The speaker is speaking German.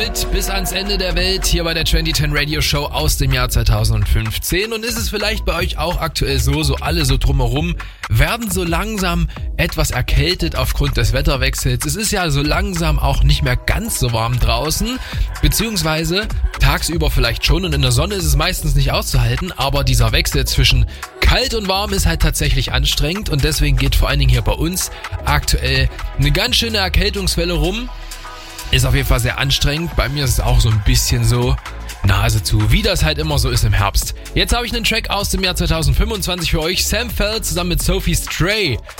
mit bis ans Ende der Welt hier bei der 2010 Radio Show aus dem Jahr 2015. Und ist es vielleicht bei euch auch aktuell so alle so drumherum werden so langsam etwas erkältet aufgrund des Wetterwechsels. Es ist ja so langsam auch nicht mehr ganz so warm draußen, beziehungsweise tagsüber vielleicht schon und in der Sonne ist es meistens nicht auszuhalten, aber dieser Wechsel zwischen kalt und warm ist halt tatsächlich anstrengend und deswegen geht vor allen Dingen hier bei uns aktuell eine ganz schöne Erkältungswelle rum. Ist auf jeden Fall sehr anstrengend. Bei mir ist es auch so ein bisschen so Nase zu, wie das halt immer so ist im Herbst. Jetzt habe ich einen Track aus dem Jahr 2025 für euch. Sam Feld zusammen mit Sophie Stray.